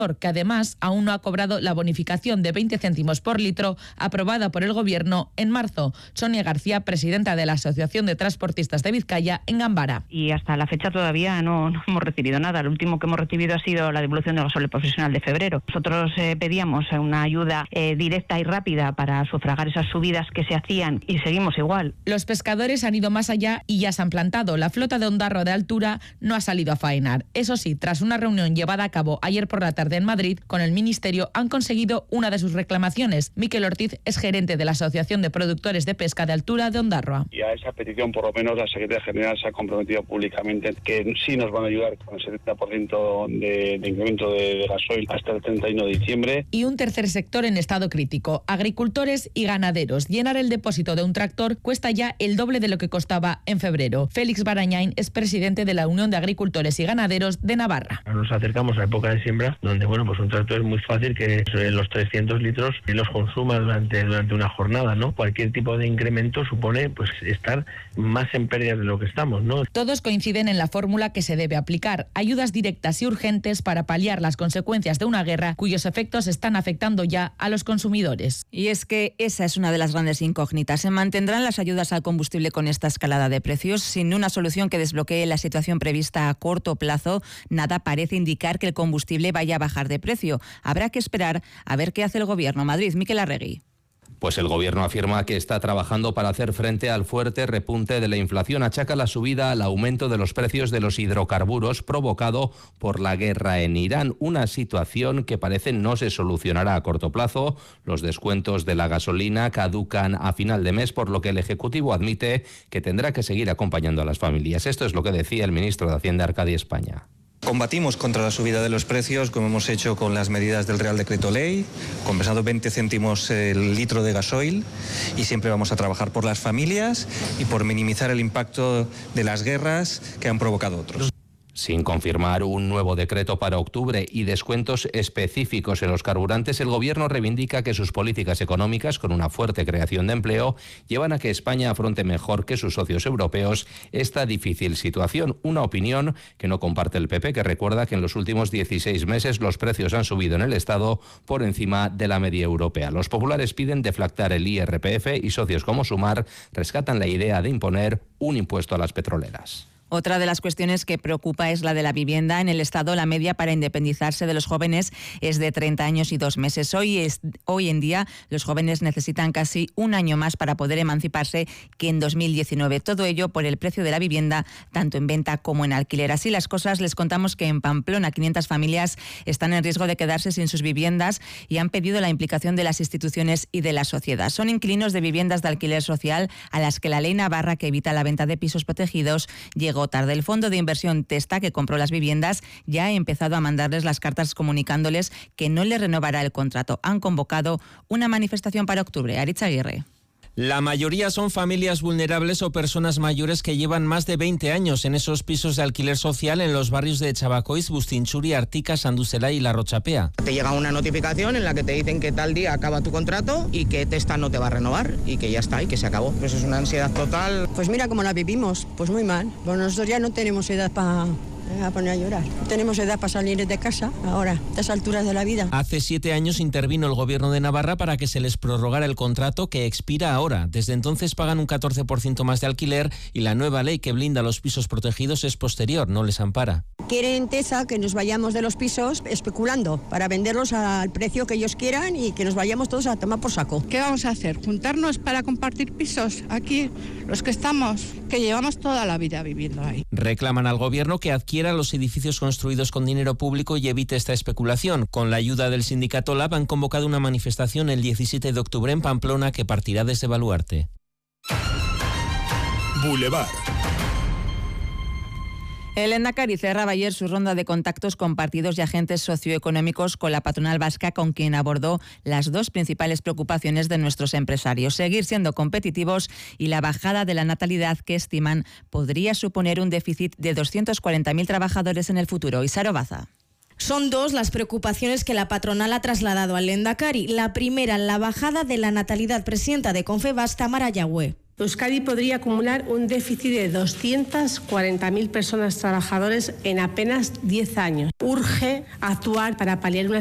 que además aún no ha cobrado la bonificación de 20 céntimos por litro aprobada por el Gobierno en marzo. Sonia García, presidenta de la Asociación de Transportistas de Vizcaya, en Gambara. Y hasta la fecha todavía no hemos recibido nada. Lo último que hemos recibido ha sido la devolución del gasóleo profesional de febrero. Nosotros pedíamos una ayuda directa y rápida para sufragar esas subidas que se hacían y seguimos igual. Los pescadores han ido más allá y ya se han plantado. La flota de Ondarroa de altura no ha salido a faenar. Eso sí, tras una reunión llevada a cabo ayer por la tarde en Madrid con el Ministerio, han conseguido una de sus reclamaciones. Miquel Ortiz es gerente de la Asociación de Productores de Pesca de Altura de Ondarroa. Y a esa petición, por lo menos, la Secretaría General se ha comprometido públicamente que sí nos van a ayudar con el 70% de incremento de gasoil hasta el 31 de diciembre. Y un tercer sector en estado crítico, agricultores y ganaderos. Llenar el depósito de un tractor cuesta ya el doble de lo que costaba en febrero. Félix Barañain es presidente de la Unión de Agricultores y Ganaderos de Navarra. Nos acercamos a época de siembra, donde pues un tractor es muy fácil que los 300 litros los consuma durante una jornada, ¿no? Cualquier tipo de incremento supone pues estar más en pérdidas de lo que estamos, ¿no? Todos coinciden en la fórmula que se debe aplicar: ayudas directas y urgentes para paliar las consecuencias de una guerra cuyos efectos están afectando ya a los consumidores. Y es que esa es una de las grandes incógnitas. ¿Se mantendrán las ayudas al combustible con esta escalada de precios? Sin una solución que desbloquee la situación prevista a corto plazo, nada parece indicar que el combustible vaya a bajar de precio. Habrá que esperar a ver qué hace el Gobierno. Madrid, Miquel Arregui. Pues el Gobierno afirma que está trabajando para hacer frente al fuerte repunte de la inflación. Achaca la subida al aumento de los precios de los hidrocarburos provocado por la guerra en Irán, una situación que parece no se solucionará a corto plazo. Los descuentos de la gasolina caducan a final de mes, por lo que el Ejecutivo admite que tendrá que seguir acompañando a las familias. Esto es lo que decía el ministro de Hacienda, Arcadi España. Combatimos contra la subida de los precios, como hemos hecho con las medidas del Real Decreto Ley, compensando 20 céntimos el litro de gasoil, y siempre vamos a trabajar por las familias y por minimizar el impacto de las guerras que han provocado otros. Sin confirmar un nuevo decreto para octubre y descuentos específicos en los carburantes, el Gobierno reivindica que sus políticas económicas, con una fuerte creación de empleo, llevan a que España afronte mejor que sus socios europeos esta difícil situación. Una opinión que no comparte el PP, que recuerda que en los últimos 16 meses los precios han subido en el Estado por encima de la media europea. Los populares piden deflactar el IRPF y socios como Sumar rescatan la idea de imponer un impuesto a las petroleras. Otra de las cuestiones que preocupa es la de la vivienda. En el Estado, la media para independizarse de los jóvenes es de 30 años y 2 meses. Hoy en día, los jóvenes necesitan casi un año más para poder emanciparse que en 2019. Todo ello por el precio de la vivienda, tanto en venta como en alquiler. Así las cosas, les contamos que en Pamplona 500 familias están en riesgo de quedarse sin sus viviendas y han pedido la implicación de las instituciones y de la sociedad. Son inquilinos de viviendas de alquiler social a las que la ley navarra, que evita la venta de pisos protegidos, llegó tarde. El fondo de inversión Testa, que compró las viviendas, ya ha empezado a mandarles las cartas comunicándoles que no les renovará el contrato. Han convocado una manifestación para octubre. Aritz Aguirre. La mayoría son familias vulnerables o personas mayores que llevan más de 20 años en esos pisos de alquiler social en los barrios de Chabacois, Bustinchuri, Artica, Sanduzelay y La Rochapea. Te llega una notificación en la que te dicen que tal día acaba tu contrato y que Testa no te va a renovar y que ya está y que se acabó. Pues es una ansiedad total. Pues mira cómo la vivimos, pues muy mal. Pues nosotros ya no tenemos edad para poner a llorar. Tenemos edad para salir de casa ahora, a estas alturas de la vida. Hace 7 años intervino el Gobierno de Navarra para que se les prorrogara el contrato, que expira ahora. Desde entonces pagan un 14% más de alquiler y la nueva ley que blinda los pisos protegidos es posterior, no les ampara. Quieren Tesa que nos vayamos de los pisos especulando para venderlos al precio que ellos quieran y que nos vayamos todos a tomar por saco. ¿Qué vamos a hacer? ¿Juntarnos para compartir pisos? Aquí, los que estamos, que llevamos toda la vida viviendo ahí. Reclaman al Gobierno que adquiera los edificios construidos con dinero público y evite esta especulación. Con la ayuda del sindicato LAB han convocado una manifestación el 17 de octubre en Pamplona que partirá desde Baluarte. Boulevard. El Endacari cerraba ayer su ronda de contactos con partidos y agentes socioeconómicos con la patronal vasca, con quien abordó las dos principales preocupaciones de nuestros empresarios: seguir siendo competitivos y la bajada de la natalidad, que estiman podría suponer un déficit de 240.000 trabajadores en el futuro. Isaro Baza. Son dos las preocupaciones que la patronal ha trasladado al Lehendakari. La primera, la bajada de la natalidad. Presidenta de Confebask, Tamara Yagüe. Euskadi podría acumular un déficit de 240.000 personas trabajadoras en apenas 10 años. Urge actuar para paliar una